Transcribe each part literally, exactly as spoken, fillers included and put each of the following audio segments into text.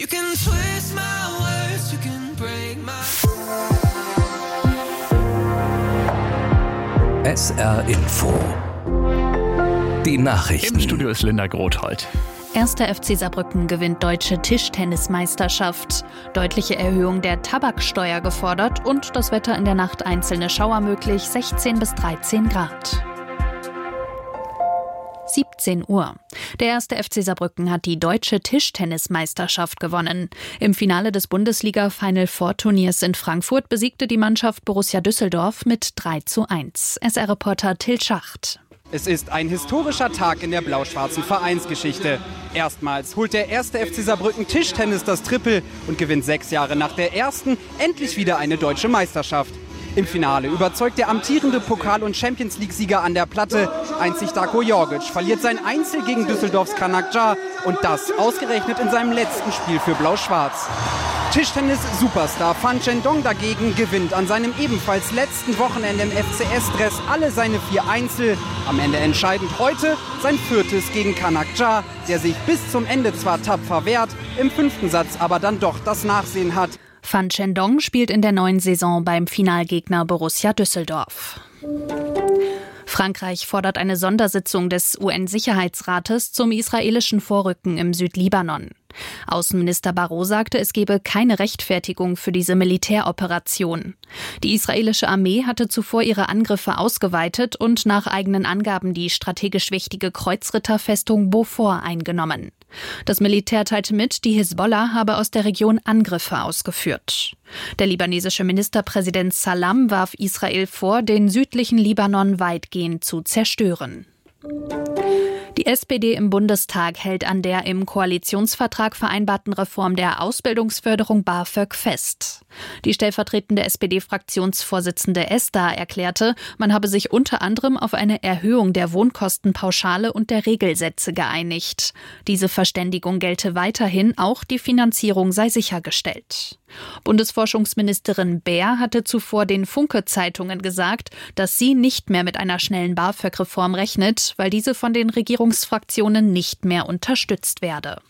can twist my words, you can break my... S R Info. Die Nachrichten. Im Studio ist Linda Grothold. Erster F C Saarbrücken gewinnt deutsche Tischtennismeisterschaft. Deutliche Erhöhung der Tabaksteuer gefordert und das Wetter in der Nacht einzelne Schauer möglich, sechzehn bis dreizehn Grad. siebzehn Uhr. Der erste F C Saarbrücken hat die deutsche Tischtennismeisterschaft gewonnen. Im Finale des Bundesliga-Final-Four-Turniers in Frankfurt besiegte die Mannschaft Borussia Düsseldorf mit drei zu eins. S R-Reporter Till Schacht. Es ist ein historischer Tag in der blau-schwarzen Vereinsgeschichte. Erstmals holt der erste F C Saarbrücken Tischtennis das Triple und gewinnt sechs Jahre nach der ersten endlich wieder eine deutsche Meisterschaft. Im Finale überzeugt der amtierende Pokal- und Champions-League-Sieger an der Platte. Einzig Darko Jorgic verliert sein Einzel gegen Düsseldorfs Kanak Jar und das ausgerechnet in seinem letzten Spiel für Blau-Schwarz. Tischtennis-Superstar Fan Chendong dagegen gewinnt an seinem ebenfalls letzten Wochenende im F C S-Dress alle seine vier Einzel. Am Ende entscheidend heute sein viertes gegen Kanak Jar, der sich bis zum Ende zwar tapfer wehrt, im fünften Satz aber dann doch das Nachsehen hat. Fan Chendong spielt in der neuen Saison beim Finalgegner Borussia Düsseldorf. Frankreich fordert eine Sondersitzung des U N-Sicherheitsrates zum israelischen Vorrücken im Südlibanon. Außenminister Barrot sagte, es gebe keine Rechtfertigung für diese Militäroperation. Die israelische Armee hatte zuvor ihre Angriffe ausgeweitet und nach eigenen Angaben die strategisch wichtige Kreuzritterfestung Beaufort eingenommen. Das Militär teilte mit, die Hisbollah habe aus der Region Angriffe ausgeführt. Der libanesische Ministerpräsident Salam warf Israel vor, den südlichen Libanon weitgehend zu zerstören. Die S P D im Bundestag hält an der im Koalitionsvertrag vereinbarten Reform der Ausbildungsförderung BAföG fest. Die stellvertretende S P D-Fraktionsvorsitzende Esther erklärte, man habe sich unter anderem auf eine Erhöhung der Wohnkostenpauschale und der Regelsätze geeinigt. Diese Verständigung gelte weiterhin, auch die Finanzierung sei sichergestellt. Bundesforschungsministerin Baer hatte zuvor den Funke-Zeitungen gesagt, dass sie nicht mehr mit einer schnellen BAföG-Reform rechnet, weil diese von den Regierungsfraktionen nicht mehr unterstützt werde.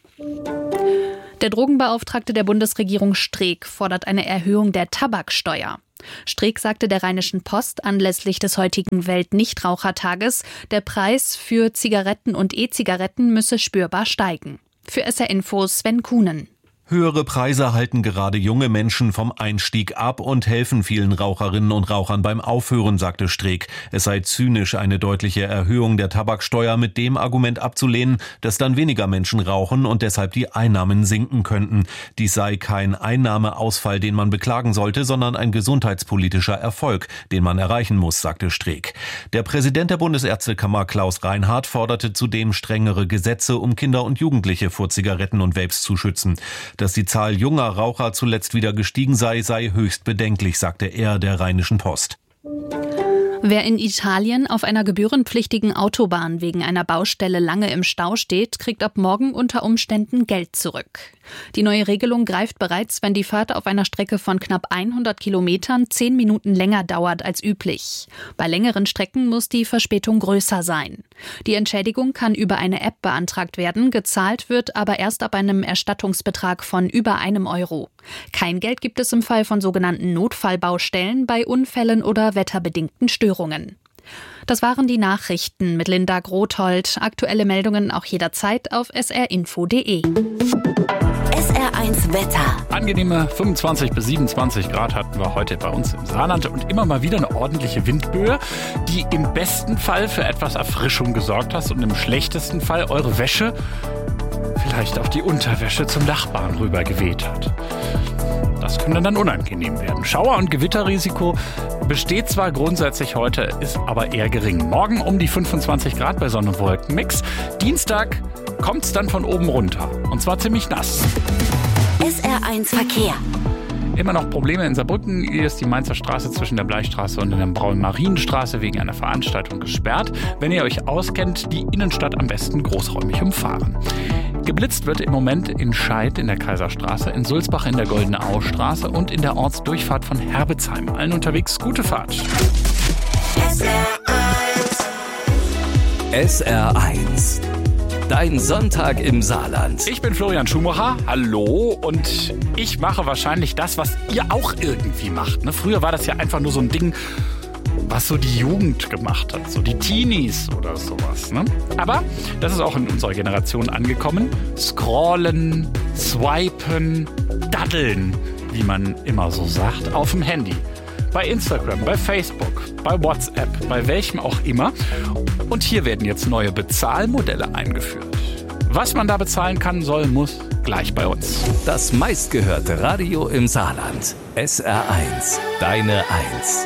Der Drogenbeauftragte der Bundesregierung Streeck fordert eine Erhöhung der Tabaksteuer. Streeck sagte der Rheinischen Post anlässlich des heutigen Weltnichtrauchertages, der Preis für Zigaretten und E-Zigaretten müsse spürbar steigen. Für S R Info Sven Kuhnen. Höhere Preise halten gerade junge Menschen vom Einstieg ab und helfen vielen Raucherinnen und Rauchern beim Aufhören, sagte Streeck. Es sei zynisch, eine deutliche Erhöhung der Tabaksteuer mit dem Argument abzulehnen, dass dann weniger Menschen rauchen und deshalb die Einnahmen sinken könnten. Dies sei kein Einnahmeausfall, den man beklagen sollte, sondern ein gesundheitspolitischer Erfolg, den man erreichen muss, sagte Streeck. Der Präsident der Bundesärztekammer Klaus Reinhardt forderte zudem strengere Gesetze, um Kinder und Jugendliche vor Zigaretten und Vapes zu schützen. Dass die Zahl junger Raucher zuletzt wieder gestiegen sei, sei höchst bedenklich, sagte er der Rheinischen Post. Wer in Italien auf einer gebührenpflichtigen Autobahn wegen einer Baustelle lange im Stau steht, kriegt ab morgen unter Umständen Geld zurück. Die neue Regelung greift bereits, wenn die Fahrt auf einer Strecke von knapp hundert Kilometern zehn Minuten länger dauert als üblich. Bei längeren Strecken muss die Verspätung größer sein. Die Entschädigung kann über eine App beantragt werden, gezahlt wird aber erst ab einem Erstattungsbetrag von über einem Euro. Kein Geld gibt es im Fall von sogenannten Notfallbaustellen, bei Unfällen oder wetterbedingten Störungen. Das waren die Nachrichten mit Linda Grothold. Aktuelle Meldungen auch jederzeit auf s r info punkt d e. S R eins Wetter. Angenehme fünfundzwanzig bis siebenundzwanzig Grad hatten wir heute bei uns im Saarland und immer mal wieder eine ordentliche Windböe, die im besten Fall für etwas Erfrischung gesorgt hat und im schlechtesten Fall eure Wäsche, vielleicht auch die Unterwäsche, zum Nachbarn rüber geweht hat. Das könnte dann unangenehm werden. Schauer- und Gewitterrisiko besteht zwar grundsätzlich heute, ist aber eher gering. Morgen um die fünfundzwanzig Grad bei Sonne- und Wolkenmix. Dienstag kommt es dann von oben runter. Und zwar ziemlich nass. S R eins Verkehr. Immer noch Probleme in Saarbrücken. Hier ist die Mainzer Straße zwischen der Bleichstraße und der Braun-Marienstraße wegen einer Veranstaltung gesperrt. Wenn ihr euch auskennt, die Innenstadt am besten großräumig umfahren. Geblitzt wird im Moment in Scheid in der Kaiserstraße, in Sulzbach in der Goldene Austraße und in der Ortsdurchfahrt von Herbetsheim. Allen unterwegs gute Fahrt. S R eins Dein Sonntag im Saarland. Ich bin Florian Schumacher, hallo, und ich mache wahrscheinlich das, was ihr auch irgendwie macht. Ne? Früher war das ja einfach nur so ein Ding, was so die Jugend gemacht hat, so die Teenies oder sowas. Ne? Aber das ist auch in unserer Generation angekommen. Scrollen, swipen, daddeln, wie man immer so sagt, auf dem Handy. Bei Instagram, bei Facebook, bei WhatsApp, bei welchem auch immer. Und hier werden jetzt neue Bezahlmodelle eingeführt. Was man da bezahlen kann, soll, muss, gleich bei uns. Das meistgehörte Radio im Saarland. S R eins, deine Eins.